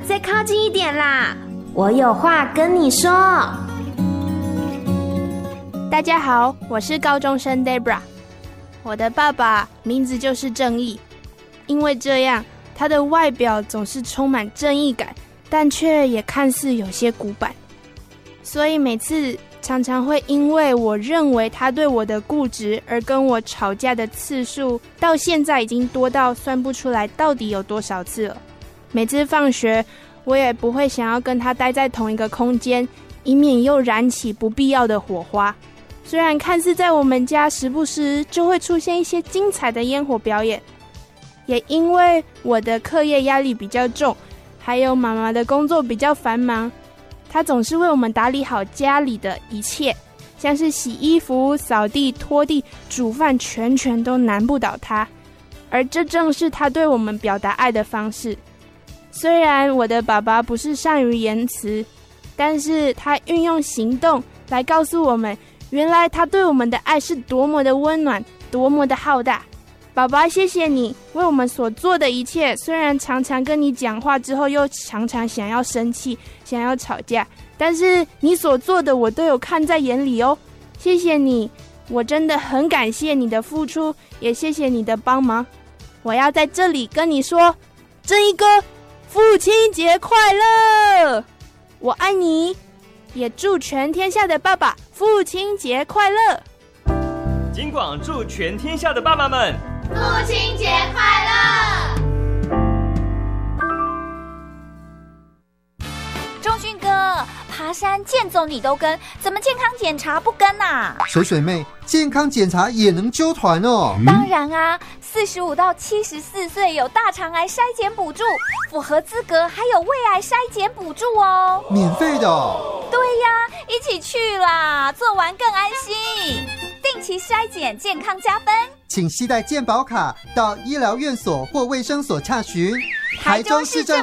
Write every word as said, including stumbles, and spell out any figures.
再靠近一点啦，我有话跟你说。 大家好，我是高中生 Debra。 我的爸爸名字就是正义，因为这样他的外表总是充满正义感，但却也看似有些古板，所以每次常常会因为我认为他对我的固执而跟我吵架的次数，到现在已经多到算不出来到底有多少次了。每次放学我也不会想要跟他待在同一个空间，以免又燃起不必要的火花。虽然看似在我们家时不时就会出现一些精彩的烟火表演，也因为我的课业压力比较重，还有妈妈的工作比较繁忙，她总是为我们打理好家里的一切，像是洗衣服、扫地、拖地、煮饭，全权都难不倒她。而这正是她对我们表达爱的方式。虽然我的爸爸不是善于言辞，但是他运用行动来告诉我们，原来他对我们的爱是多么的温暖，多么的浩大。爸爸，谢谢你为我们所做的一切，虽然常常跟你讲话之后又常常想要生气，想要吵架，但是你所做的我都有看在眼里哦。谢谢你，我真的很感谢你的付出，也谢谢你的帮忙。我要在这里跟你说，正义哥，父亲节快乐！我爱你，也祝全天下的爸爸父亲节快乐。 金广祝全天下的爸爸们父亲节快乐！ 钟勋哥，爬山健走你都跟，怎么健康检查不跟啊？ 水水妹，健康检查也能揪团哦？ 当然啊，四十五到七十四岁有大肠癌筛检补助，符合资格还有胃癌筛检补助哦， 免费的哦？ 对呀，一起去啦，做完更安心。定期筛检，健康加分。 请携带健保卡到医疗院所或卫生所洽询。台中市政